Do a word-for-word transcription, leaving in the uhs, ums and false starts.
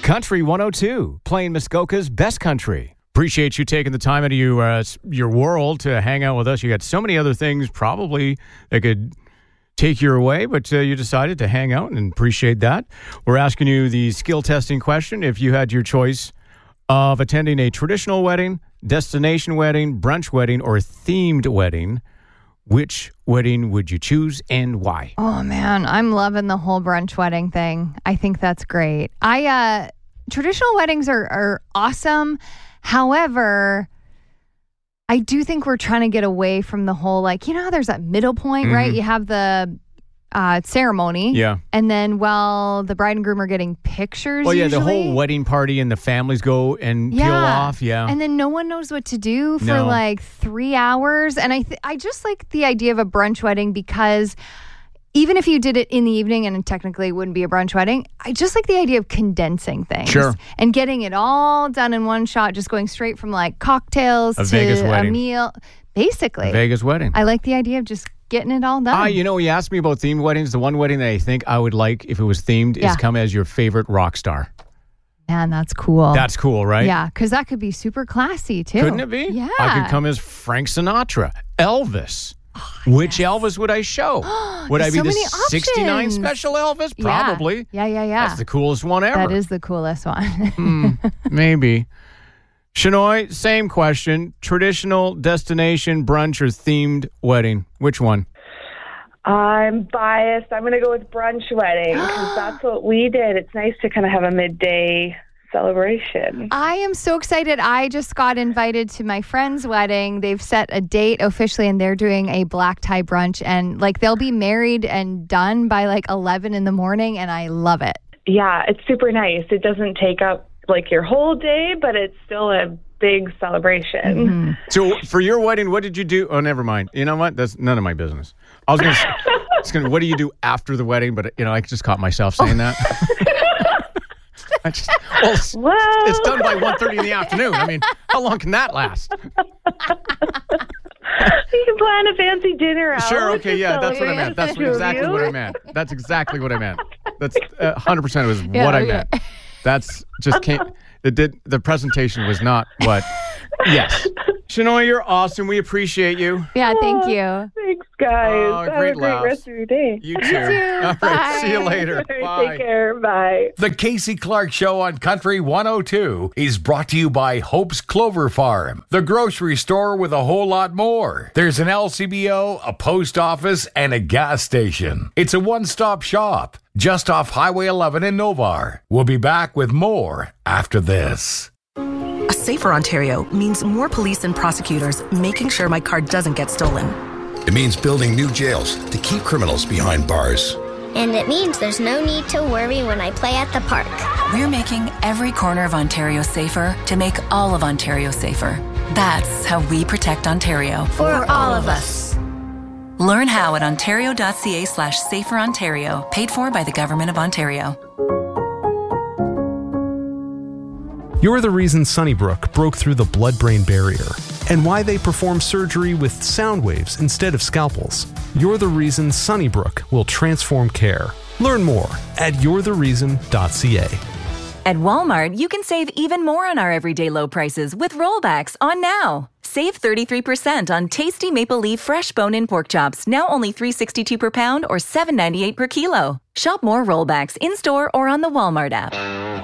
Country one oh two, playing Muskoka's best country. Appreciate you taking the time out of you, uh, your world to hang out with us. You got so many other things probably that could take you away, but uh, you decided to hang out and appreciate that. We're asking you the skill testing question. If you had your choice of attending a traditional wedding, destination wedding, brunch wedding, or themed wedding, which wedding would you choose and why? Oh, man, I'm loving the whole brunch wedding thing. I think that's great. I uh, traditional weddings are, are awesome. However, I do think we're trying to get away from the whole, like, you know how there's that middle point, mm-hmm. right? You have the uh, ceremony. Yeah. And then while the bride and groom are getting pictures, well, yeah, usually, the whole wedding party and the families go and yeah. peel off. Yeah. And then no one knows what to do for no. like three hours. And I, th- I just like the idea of a brunch wedding because even if you did it in the evening and technically it wouldn't be a brunch wedding, I just like the idea of condensing things. Sure. And getting it all done in one shot, just going straight from like cocktails a to Vegas a wedding. meal. Basically. A Vegas wedding. I like the idea of just getting it all done. Ah, you know, you asked me about themed weddings. The one wedding that I think I would like if it was themed Yeah. is come as your favorite rock star. Man, that's cool. That's cool, right? Yeah, because that could be super classy too. Couldn't it be? Yeah. I could come as Frank Sinatra, Elvis. Oh, Which yes. Elvis would I show? Would I be so the many sixty-nine options. special Elvis? Yeah. Probably. Yeah, yeah, yeah. That's the coolest one ever. That is the coolest one. mm, maybe. Shanoy, same question. Traditional, destination, brunch, or themed wedding? Which one? I'm biased. I'm going to go with brunch wedding because that's what we did. It's nice to kind of have a midday celebration. I am so excited. I just got invited to my friend's wedding. They've set a date officially and they're doing a black tie brunch and like they'll be married and done by like eleven in the morning and I love it. Yeah, it's super nice. It doesn't take up like your whole day, but it's still a big celebration. Mm-hmm. So for your wedding, what did you do? Oh, never mind. You know what? That's none of my business. I was going to say, what do you do after the wedding? But, you know, I just caught myself saying that. I just, well, it's, well, it's done by one thirty in the afternoon. I mean, how long can that last? You can plan a fancy dinner out. Sure, okay, yeah, that's what I meant. That's what, exactly what I meant. That's exactly what I meant. That's uh, one hundred percent was yeah, what I okay. meant. That's just can't, it did, the presentation was not what, yes. Shanoy, you're awesome. We appreciate you. Yeah, thank you. Thanks, guys. Oh, Have great a great laughs. rest of your day. You too. You too. All Bye. right, see you later. All right, Bye. take care. Bye. The Casey Clark Show on Country one oh two is brought to you by Hope's Clover Farm, the grocery store with a whole lot more. There's an L C B O, a post office, and a gas station. It's a one-stop shop just off Highway eleven in Novar. We'll be back with more after this. A safer Ontario means more police and prosecutors making sure my car doesn't get stolen. It means building new jails to keep criminals behind bars. And it means there's no need to worry when I play at the park. We're making every corner of Ontario safer to make all of Ontario safer. That's how we protect Ontario. For all of us. Learn how at ontario.ca slash safer Ontario, paid for by the Government of Ontario. You're the reason Sunnybrook broke through the blood-brain barrier and why they perform surgery with sound waves instead of scalpels. You're the reason Sunnybrook will transform care. Learn more at you're the reason dot c a. At Walmart, you can save even more on our everyday low prices with rollbacks on now. Save thirty-three percent on tasty maple leaf fresh bone-in pork chops, now only three dollars and sixty-two cents per pound or seven dollars and ninety-eight cents per kilo. Shop more rollbacks in-store or on the Walmart app.